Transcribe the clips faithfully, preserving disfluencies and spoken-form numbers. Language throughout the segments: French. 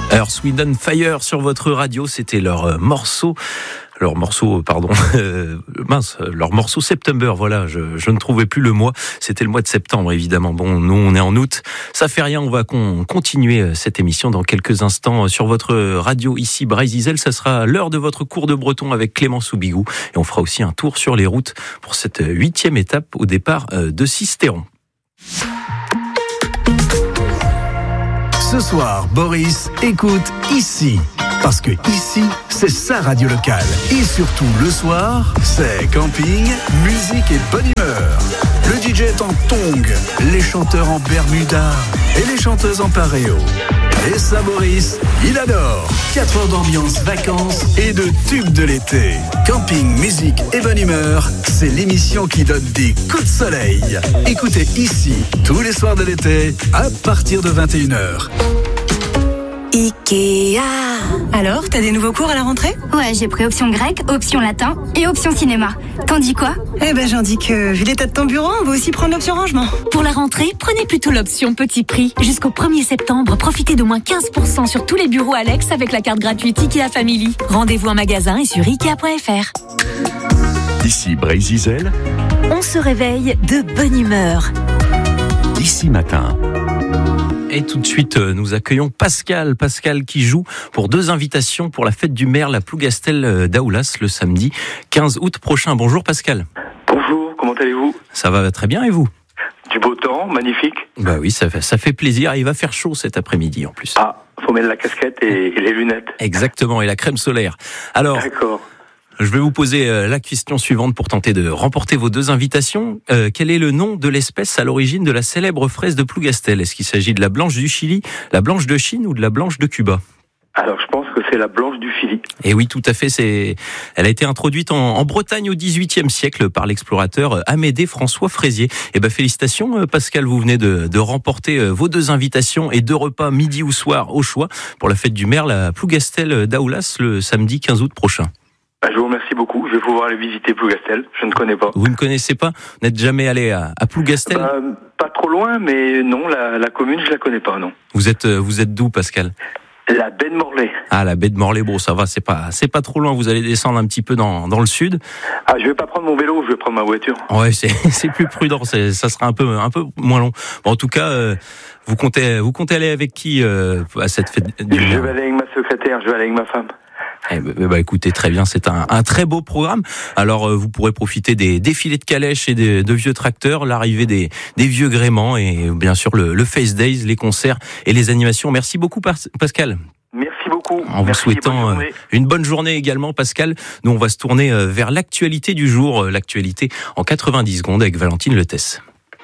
Earth, Wind and Fire sur votre radio, c'était leur euh, morceau. Leur morceau, pardon, euh, mince, leur morceau September, voilà, je, je ne trouvais plus le mois, c'était le mois de septembre évidemment. Bon, nous on est en août, ça fait rien, on va con, continuer cette émission dans quelques instants sur votre radio ici Brésil. Ça sera l'heure de votre cours de breton avec Clément Soubigou et on fera aussi un tour sur les routes pour cette huitième étape au départ de Sisteron. Ce soir, Boris écoute ici. Parce que ici, c'est sa radio locale. Et surtout, le soir, c'est camping, musique et bonne humeur. Le D J est en tongs, les chanteurs en bermuda et les chanteuses en paréo. Et ça, Boris, il adore. quatre heures d'ambiance, vacances et de tubes de l'été. Camping, musique et bonne humeur, c'est l'émission qui donne des coups de soleil. Écoutez ici, tous les soirs de l'été, à partir de vingt et une heures. Ikea. Alors, t'as des nouveaux cours à la rentrée ? Ouais, j'ai pris option grec, option latin et option cinéma. T'en dis quoi ? Eh ben, j'en dis que, vu l'état de ton bureau, on va aussi prendre l'option rangement. Pour la rentrée, prenez plutôt l'option petit prix. Jusqu'au premier septembre, profitez d'au moins quinze pour cent sur tous les bureaux Alex avec la carte gratuite Ikea Family. Rendez-vous en magasin et sur ikea point f r. Ici Brésil. On se réveille de bonne humeur. Ici matin. Et tout de suite, nous accueillons Pascal. Pascal qui joue pour deux invitations pour la fête du maire, la Plougastel d'Aoulas, le samedi quinze août prochain. Bonjour Pascal. Bonjour, comment allez-vous ? Ça va très bien et vous ? Du beau temps, magnifique. Bah oui, ça fait, ça fait plaisir. Il va faire chaud cet après-midi en plus. Ah, faut mettre la casquette et, et les lunettes. Exactement, et la crème solaire. Alors, d'accord. Je vais vous poser la question suivante pour tenter de remporter vos deux invitations. Euh, quel est le nom de l'espèce à l'origine de la célèbre fraise de Plougastel ? Est-ce qu'il s'agit de la blanche du Chili, la blanche de Chine ou de la blanche de Cuba ? Alors, je pense que c'est la blanche du Chili. Et oui, tout à fait. C'est, elle a été introduite en, en Bretagne au dix-huitième siècle par l'explorateur Amédée François Fraisier. Et ben, félicitations, Pascal. Vous venez de, de remporter vos deux invitations et deux repas midi ou soir au choix pour la fête du maire, la Plougastel d'Aoulas, le samedi quinze août prochain. Bah, je vous remercie beaucoup. Je vais pouvoir aller visiter Plougastel. Je ne connais pas. Vous ne connaissez pas ? Vous n'êtes jamais allé à, à Plougastel ? Bah, pas trop loin, mais non, la, la commune, je la connais pas, non. Vous êtes, vous êtes d'où, Pascal ? La baie de Morlaix. Ah, la baie de Morlaix, bon, ça va, c'est pas, c'est pas trop loin. Vous allez descendre un petit peu dans, dans le sud. Ah, je vais pas prendre mon vélo, je vais prendre ma voiture. Ouais, c'est, c'est plus prudent. C'est, ça sera un peu, un peu moins long. Bon, en tout cas, euh, vous comptez, vous comptez aller avec qui euh, à cette fête du Je vais aller avec ma secrétaire, je vais aller avec ma femme. Eh ben, bah, écoutez, très bien, c'est un, un très beau programme. Alors, euh, vous pourrez profiter des défilés de calèches et de, de vieux tracteurs, l'arrivée des, des vieux gréments et bien sûr le, le Face Days, les concerts et les animations. Merci beaucoup, Pascal. Merci beaucoup. En vous Merci, souhaitant bonne une bonne journée également, Pascal. Nous, on va se tourner vers l'actualité du jour, l'actualité en quatre-vingt-dix secondes avec Valentine Letesse.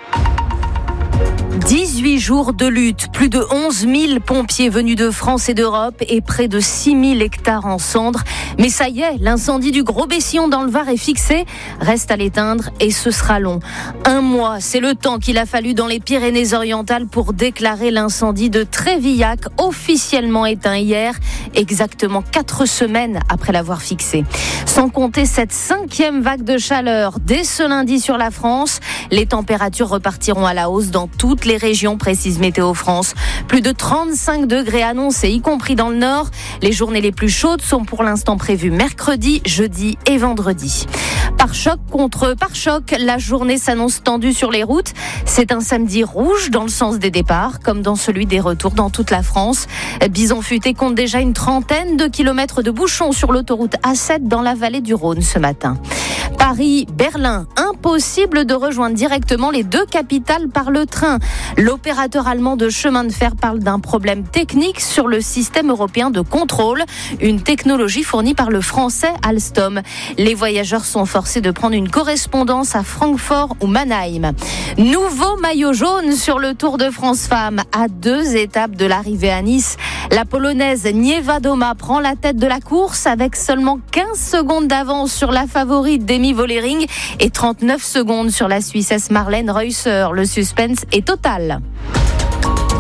dix-huit jours de lutte, plus de onze mille pompiers venus de France et d'Europe et près de six mille hectares en cendres. Mais ça y est, l'incendie du Gros Bessillon dans le Var est fixé. Reste à l'éteindre et ce sera long. Un mois, c'est le temps qu'il a fallu dans les Pyrénées-Orientales pour déclarer l'incendie de Trévillac, officiellement éteint hier, exactement quatre semaines après l'avoir fixé. Sans compter cette cinquième vague de chaleur dès ce lundi sur la France, les températures repartiront à la hausse dans toutes les régions, précise Météo France. Plus de trente-cinq degrés annoncés, y compris dans le nord. Les journées les plus chaudes sont pour l'instant prévues mercredi, jeudi et vendredi. Par choc contre par choc, la journée s'annonce tendue sur les routes. C'est un samedi rouge dans le sens des départs, comme dans celui des retours dans toute la France. Bison Futé compte déjà une trentaine de kilomètres de bouchons sur l'autoroute A sept dans la vallée du Rhône ce matin. Paris, Berlin, impossible de rejoindre directement les deux capitales par le train. L'opérateur allemand de chemin de fer parle d'un problème technique sur le système européen de contrôle, une technologie fournie par le français Alstom. Les voyageurs sont forcés de prendre une correspondance à Francfort ou Mannheim. Nouveau maillot jaune sur le Tour de France Femmes. À deux étapes de l'arrivée à Nice, la Polonaise Niewiadoma prend la tête de la course avec seulement quinze secondes d'avance sur la favorite Demi Vollering et trente-neuf secondes sur la Suissesse Marlène Reusser. Le suspense est total.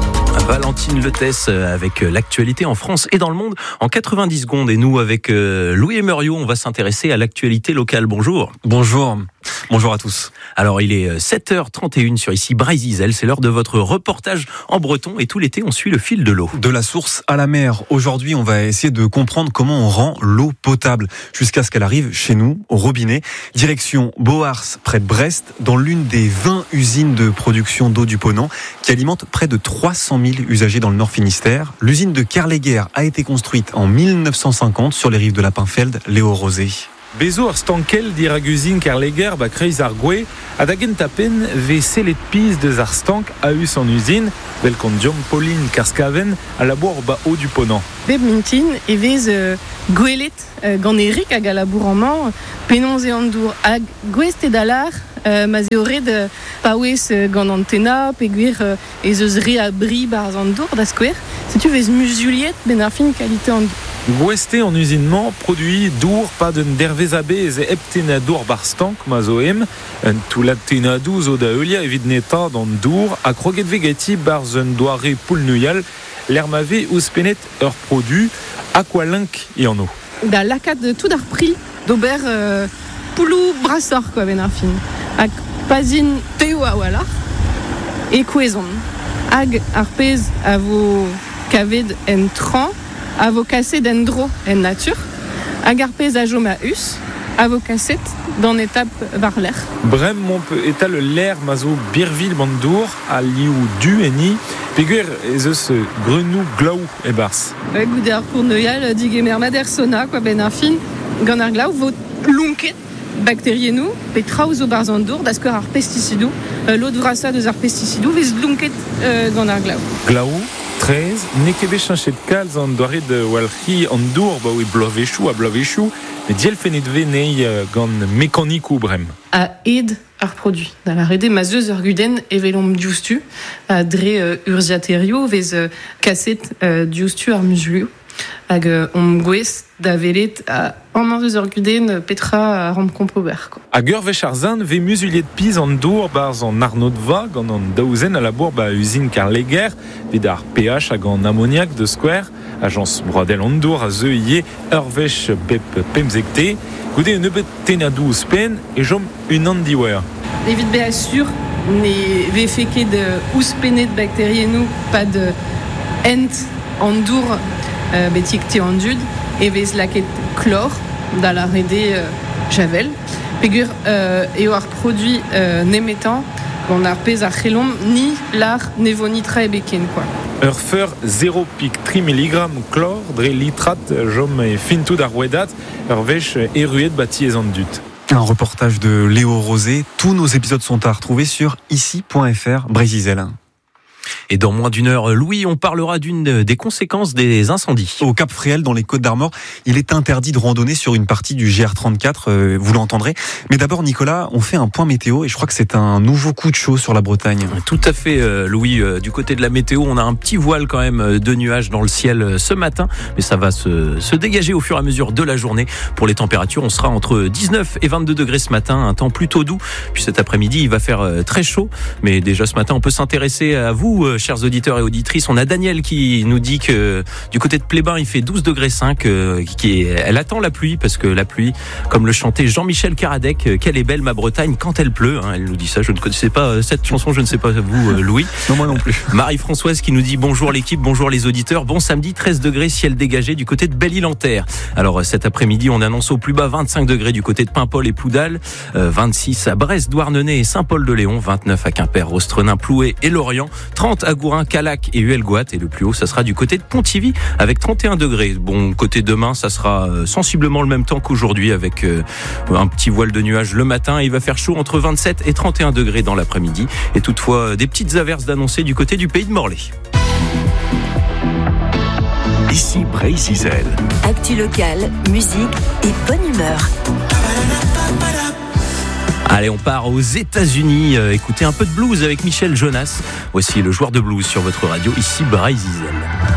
Valentine Letès avec l'actualité en France et dans le monde en quatre-vingt-dix secondes. Et nous, avec Louis et Muriot, on va s'intéresser à l'actualité locale. Bonjour. Bonjour. Bonjour à tous. Alors, il est sept heures trente et une sur ici Brésil. C'est l'heure de votre reportage en breton. Et tout l'été, on suit le fil de l'eau. De la source à la mer. Aujourd'hui, on va essayer de comprendre comment on rend l'eau potable jusqu'à ce qu'elle arrive chez nous, au robinet. Direction Boars, près de Brest, dans l'une des vingt usines de production d'eau du Ponant qui alimente près de trois cent mille usagers dans le Nord Finistère. L'usine de Kerleguer a été construite en mille neuf cent cinquante sur les rives de la Pinfeld, Léo Rosé. Bezo ar stankel dir hag usine Kerleguer ba kreiz ar gwe, a da gentapen ve selet piz deus ar stank a us an usine, vel kont Diom Pauline Karskaven a labour ba o du Ponant. Beb mintin e vez euh, gwelet euh, gant Erik hag a labour an man, penonz e an dour hag gwez dalar, euh, ma ze ored euh, paouez euh, gant antena, peguer euh, e zeus re a bri bar an dour da skwer, setu vez musuliet ben ar fin kalite an dour. Gweste en usinement produit dour pa d'un dervezabez e eptena dour bar stank ma zo em, un toulatena douz o da eulia evit neta d'an dour a kroget vegeti bar zun doare poulnuyal, l'ermave ouspenet ur produit aqualink e an o. Da lakat de tout ar pri d'ober euh, poulou brassor quoi ben ar fin. Hag pazin teo a walar e kouezon. Hag ar pez a vo kavet en tran, a vo kaset en dro en natur, hag ar pez a jom a us, a vo kaset d'an etap var l'air. Brem mon peu etal l'air ma zo birvil bandour a liou du eni, peguer ez eus grenou glaou e bars. Ouais, goude ar pourneuial dig emer mader sona quoi ben ar fin, gant ar glaou vo lunket bacterienou, pe traoù zo bar zandour, da skeur ar pesticidou, euh, l'eau de vrasa deus ar pesticidou, vez lunket euh, gant ar glaou. Glaou treize, ne kebe chanchet kalz an doare de walc'hi an dour ba oe blovechou a blovechou, mais diel fenet venei gant mekanikou brem. A ed ar produit. Da la rede ma zeus ur guden evelom dioustu, a dre uh, urziaterio vez uh, kaset uh, dioustu ar musulio. Hag uh, om gwez da velet a an an deus ur guden petra a ram kompober. Hag ur vech ar zan ve musuliet piz an dour barz an arnaud va gant an daouzen a labour ba usine Kerleguer, vet ar pH hag an ammoniak de skwer, agence brodel an dour a zeu ie ur vech pep pemzekte, goude un ebet tenadou ouspen e jom un an diwer. Evit be assur ne ve feket de ouspenet bacterienou pa de ent an dour euh, betik te an dud, e vez laket chlor da la rede euh, javel. Pegur euh, eo ar produit euh, nemetan gant ar pez ar c'helom ni lar nevonitra e beken quoi. Ur feur zéro virgule trois milligrammes chlor dre litrat jom e fintout ar wedat ur vech eruet bati ez an dut. Un reportage de Léo Rosé. Tous nos épisodes sont à retrouver sur ici point f r Brésil. Et dans moins d'une heure, Louis, on parlera d'une des conséquences des incendies. Au Cap Fréhel, dans les Côtes d'Armor, il est interdit de randonner sur une partie du G R trente-quatre, euh, vous l'entendrez. Mais d'abord, Nicolas, on fait un point météo et je crois que c'est un nouveau coup de chaud sur la Bretagne. Tout à fait, euh, Louis. Euh, du côté de la météo, on a un petit voile quand même de nuages dans le ciel euh, ce matin, mais ça va se, se dégager au fur et à mesure de la journée. Pour les températures, on sera entre dix-neuf et vingt-deux degrés ce matin, un temps plutôt doux. Puis cet après-midi, il va faire euh, très chaud. Mais déjà ce matin, on peut s'intéresser à vous, euh, chers auditeurs et auditrices. On a Daniel qui nous dit que du côté de Plébin, il fait douze degrés cinq, euh, qui est, elle attend la pluie parce que la pluie, comme le chantait Jean-Michel Karadec, euh, quelle est belle ma Bretagne quand elle pleut, hein, elle nous dit ça. Je ne connaissais pas euh, cette chanson, je ne sais pas vous, euh, Louis. Non, moi non plus. Marie-Françoise qui nous dit bonjour l'équipe, bonjour les auditeurs. Bon samedi, treize degrés, ciel dégagé du côté de Belle-Île-en-Terre. Alors cet après-midi, on annonce au plus bas vingt-cinq degrés du côté de Paimpol et Poudal, euh, vingt-six à Brest, Douarnenez et Saint-Paul-de-Léon, vingt-neuf à Quimper, Rostrenin, Ploué et Lorient, trente à Gourin, Calac et Huelgoat, et le plus haut, ça sera du côté de Pontivy avec trente et un degrés. Bon, côté demain, ça sera sensiblement le même temps qu'aujourd'hui avec euh, un petit voile de nuages le matin. Il va faire chaud entre vingt-sept et trente et un degrés dans l'après-midi. Et toutefois, des petites averses d'annoncer du côté du pays de Morlaix. Ici Brésil. Actu locale, musique et bonne humeur. Allez, on part aux États-Unis, euh, écouter un peu de blues avec Michel Jonas. Voici le joueur de blues sur votre radio, ici Brésil.